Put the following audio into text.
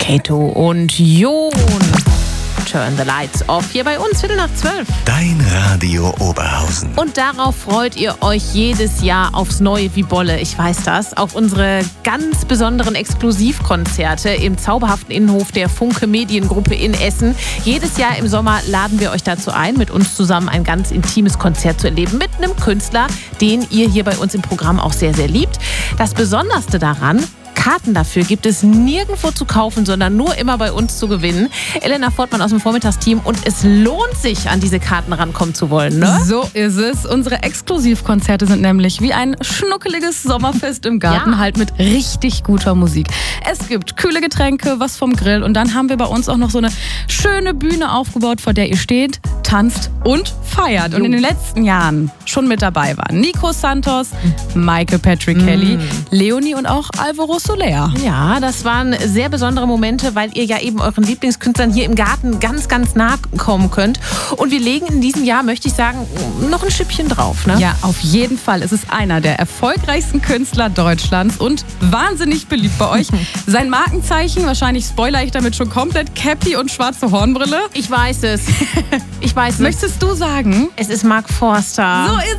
Kato und Jon. Turn the lights off. Hier bei uns 11:45. Dein Radio Oberhausen. Und darauf freut ihr euch jedes Jahr aufs Neue wie Bolle. Ich weiß das. Auf unsere ganz besonderen Exklusivkonzerte im zauberhaften Innenhof der Funke Mediengruppe in Essen. Jedes Jahr im Sommer laden wir euch dazu ein, mit uns zusammen ein ganz intimes Konzert zu erleben mit einem Künstler, den ihr hier bei uns im Programm auch sehr, sehr liebt. Das Besonderste daran: Karten dafür gibt es nirgendwo zu kaufen, sondern nur immer bei uns zu gewinnen. Elena Fortmann aus dem Vormittagsteam, und es lohnt sich, an diese Karten rankommen zu wollen, ne? So ist es. Unsere Exklusivkonzerte sind nämlich wie ein schnuckeliges Sommerfest im Garten, halt mit richtig guter Musik. Es gibt kühle Getränke, was vom Grill, und dann haben wir bei uns auch noch so eine schöne Bühne aufgebaut, vor der ihr steht, tanzt und feiert. Und in den letzten Jahren schon mit dabei waren Nico Santos, Michael Patrick Kelly, Leonie und auch Alvaro Soler. Ja, das waren sehr besondere Momente, weil ihr ja eben euren Lieblingskünstlern hier im Garten ganz, ganz nah kommen könnt. Und wir legen in diesem Jahr, möchte ich sagen, noch ein Schippchen drauf, ne? Ja, auf jeden Fall. Es ist einer der erfolgreichsten Künstler Deutschlands und wahnsinnig beliebt bei euch. Sein Markenzeichen, wahrscheinlich spoilere ich damit schon komplett, Cappy und schwarze Hornbrille. Ich weiß es. Ich weiß es. Möchtest du sagen? Es ist Mark Forster. So ist